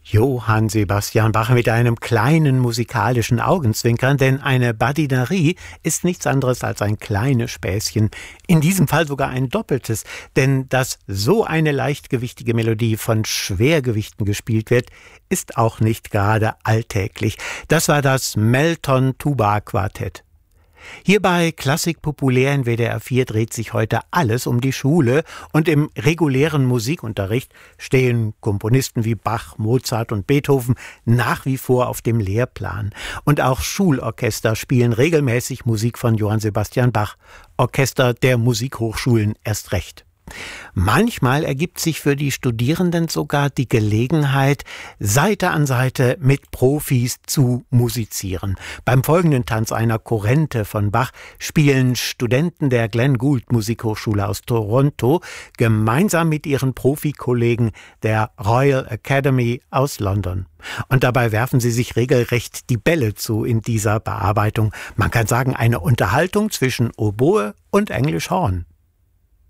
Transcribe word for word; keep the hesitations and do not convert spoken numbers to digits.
Johann Sebastian Bach mit einem kleinen musikalischen Augenzwinkern, denn eine Badinerie ist nichts anderes als ein kleines Späßchen, in diesem Fall sogar ein doppeltes, denn dass so eine leichtgewichtige Melodie von Schwergewichten gespielt wird, ist auch nicht gerade alltäglich. Das war das Melton-Tuba-Quartett. Hier bei Klassik populär in W D R vier dreht sich heute alles um die Schule und im regulären Musikunterricht stehen Komponisten wie Bach, Mozart und Beethoven nach wie vor auf dem Lehrplan. Und auch Schulorchester spielen regelmäßig Musik von Johann Sebastian Bach, Orchester der Musikhochschulen erst recht. Manchmal ergibt sich für die Studierenden sogar die Gelegenheit, Seite an Seite mit Profis zu musizieren. Beim folgenden Tanz einer Kurrente von Bach spielen Studenten der Glenn Gould Musikhochschule aus Toronto gemeinsam mit ihren Profikollegen der Royal Academy aus London. Und dabei werfen sie sich regelrecht die Bälle zu in dieser Bearbeitung. Man kann sagen, eine Unterhaltung zwischen Oboe und Englisch Horn.